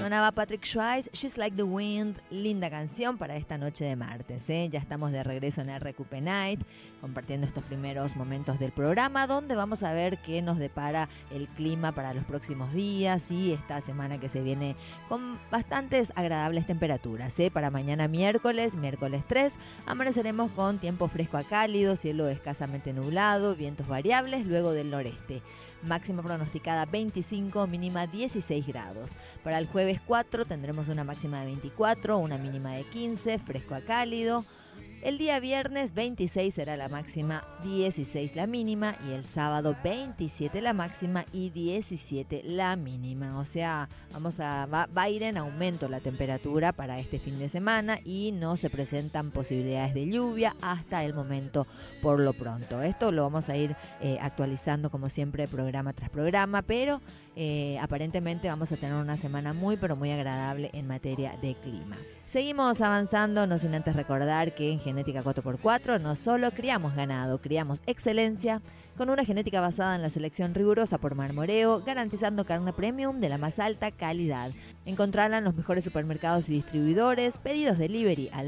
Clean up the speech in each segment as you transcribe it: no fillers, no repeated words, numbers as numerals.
Sonaba Patrick Swayze, She's Like the Wind, linda canción para esta noche de martes, ¿eh? Ya estamos de regreso en RQP Night, compartiendo estos primeros momentos del programa, donde vamos a ver qué nos depara el clima para los próximos días y esta semana que se viene con bastantes agradables temperaturas, ¿eh? Para mañana miércoles 3, amaneceremos con tiempo fresco a cálido, cielo escasamente nublado, vientos variables luego del noreste. Máxima pronosticada 25, mínima 16 grados. Para el jueves 4 tendremos una máxima de 24, una mínima de 15, fresco a cálido. El día viernes 26 será la máxima, 16 la mínima, y el sábado 27 la máxima y 17 la mínima. O sea, va a ir en aumento la temperatura para este fin de semana y no se presentan posibilidades de lluvia hasta el momento por lo pronto. Esto lo vamos a ir actualizando como siempre programa tras programa, pero aparentemente vamos a tener una semana muy pero muy agradable en materia de clima. Seguimos avanzando, no sin antes recordar que en Genética 4x4 no solo criamos ganado, criamos excelencia con una genética basada en la selección rigurosa por Marmoreo, garantizando carne premium de la más alta calidad. Encontrarla en los mejores supermercados y distribuidores, pedidos delivery al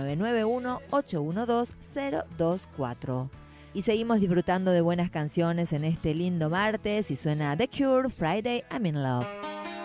0991-812-024. Y seguimos disfrutando de buenas canciones en este lindo martes y suena The Cure, Friday I'm in Love.